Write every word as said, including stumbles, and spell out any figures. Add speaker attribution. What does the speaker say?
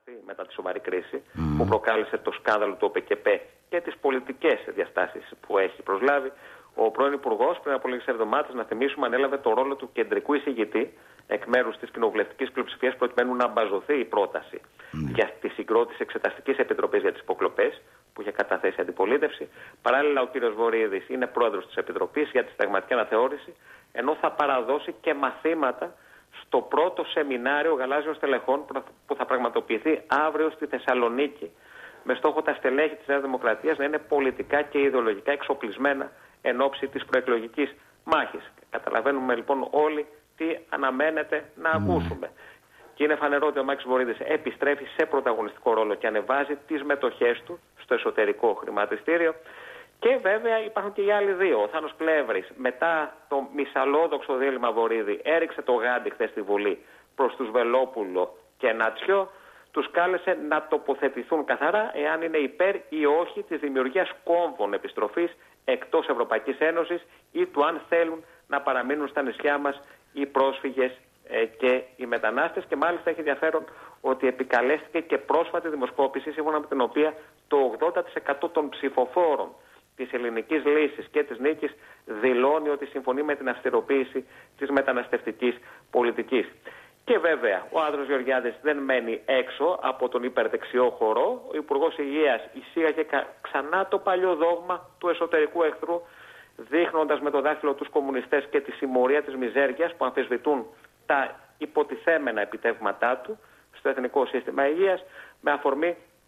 Speaker 1: μετά τη σοβαρή κρίση mm. που προκάλεσε το σκάνδαλο του ΟΠΕΚΕΠ και τις πολιτικές διαστάσεις που έχει προσλάβει, ο πρώην Υπουργός πριν από λίγες εβδομάδες, να θυμίσουμε, ανέλαβε το ρόλο του κεντρικού εισηγητή εκ μέρους της κοινοβουλευτικής πλειοψηφίας προκειμένου να μπαζωθεί η πρόταση mm. για τη συγκρότηση Εξεταστικής Επιτροπής για τις υποκλοπές που είχε καταθέσει αντιπολίτευση. Παράλληλα, ο κ. Βορύδης είναι πρόεδρος της Επιτροπής για τη Συνταγματική Αναθεώρηση, ενώ θα παραδώσει και μαθήματα στο πρώτο σεμινάριο γαλάζιων στελεχών που θα πραγματοποιηθεί αύριο στη Θεσσαλονίκη, με στόχο τα στελέχη της Νέας Δημοκρατίας να είναι πολιτικά και ιδεολογικά εξοπλισμένα εν ώψη της προεκλογικής μάχης. Καταλαβαίνουμε λοιπόν όλοι τι αναμένεται να mm. ακούσουμε. Και είναι φανερό ότι ο Μάκης Βορύδης επιστρέφει σε πρωταγωνιστικό ρόλο και ανεβάζει τις μετοχές του στο εσωτερικό χρηματιστήριο. Και βέβαια υπάρχουν και οι άλλοι δύο. Ο Θάνος Πλεύρης, μετά το μυσαλόδοξο δίλημμα Βορύδη, έριξε το γάντι χθες στη Βουλή προς τους Βελόπουλο και Νατσιό. Τους κάλεσε να τοποθετηθούν καθαρά εάν είναι υπέρ ή όχι της δημιουργίας κόμβων επιστροφής εκτός Ευρωπαϊκής Ένωσης ή του αν θέλουν να παραμείνουν στα νησιά μας οι πρόσφυγες ε, και οι μετανάστες. Και μάλιστα έχει ενδιαφέρον ότι επικαλέστηκε και πρόσφατη δημοσκόπηση σύμφωνα με την οποία το ογδόντα τοις εκατό των ψηφοφόρων της ελληνικής λύσης και της νίκης δηλώνει ότι συμφωνεί με την αυστηροποίηση της μεταναστευτικής πολιτικής. Και βέβαια, ο Άδωνης Γεωργιάδης δεν μένει έξω από τον υπερδεξιό χορό. Ο Υπουργός Υγείας εισήγαγε ξανά το παλιό δόγμα του εσωτερικού εχθρού, δείχνοντας με το δάχτυλο τους κομμουνιστές και τη συμμορία της μιζέριας που αμφισβητούν τα υποτιθέμενα επιτεύγματά του στο Εθνικό Σύστημα Υγείας, με αφορμή